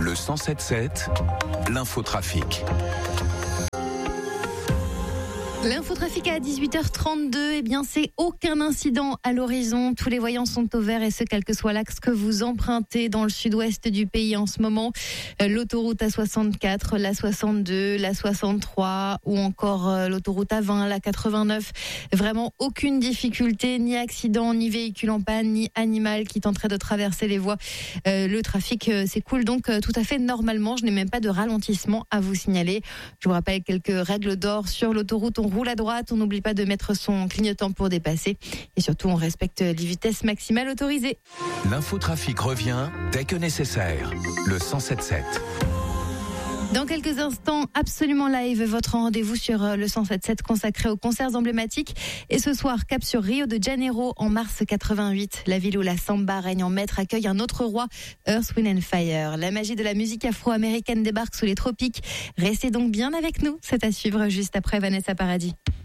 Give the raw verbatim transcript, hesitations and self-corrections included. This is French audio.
Le cent sept sept, l'infotrafic. L'infotrafic à dix-huit heures trente-deux, eh bien c'est aucun incident à l'horizon. Tous les voyants sont au vert et ce, quel que soit l'axe que vous empruntez dans le sud-ouest du pays en ce moment. L'autoroute A soixante-quatre, la soixante-deux, la soixante-trois ou encore l'autoroute A vingt, la quatre-vingt-neuf. Vraiment aucune difficulté, ni accident, ni véhicule en panne, ni animal qui tenterait de traverser les voies. Euh, le trafic s'écoule donc tout à fait normalement. Je n'ai même pas de ralentissement à vous signaler. Je vous rappelle quelques règles d'or sur l'autoroute. On roule à droite, on n'oublie pas de mettre son clignotant pour dépasser et surtout on respecte les vitesses maximales autorisées. L'infotrafic revient dès que nécessaire. Le cent sept sept. Dans quelques instants, absolument live, votre rendez-vous sur le cent sept sept consacré aux concerts emblématiques. Et ce soir, cap sur Rio de Janeiro en mars quatre-vingt-huit. La ville où la samba règne en maître accueille un autre roi, Earth, Wind and Fire. La magie de la musique afro-américaine débarque sous les tropiques. Restez donc bien avec nous. C'est à suivre juste après Vanessa Paradis.